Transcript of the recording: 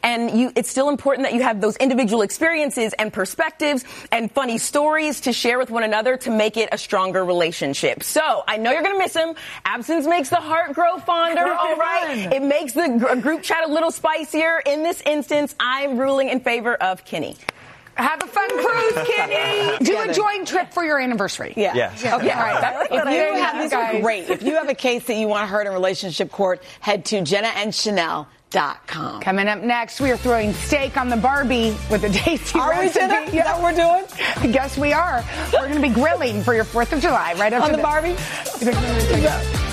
And it's still important that you have those individual experiences and perspectives and funny stories to share with one another to make it a stronger relationship. So I know you're going to miss him. Absence makes the heart grow fonder, all right? It makes the group chat a little spicier. In this instance, I'm ruling in favor of Kenny. Have a fun cruise, Kenny. Do a joint trip for your anniversary. Yeah. Okay. All right. These are great. If you have a case that you want heard in relationship court, head to JennaandChanel.com. Coming up next, we are throwing steak on the Barbie with a tasty Are recipe. we, Jenna? Is that what we're doing? I guess we are. We're going to be grilling for your 4th of July right after on the Barbie?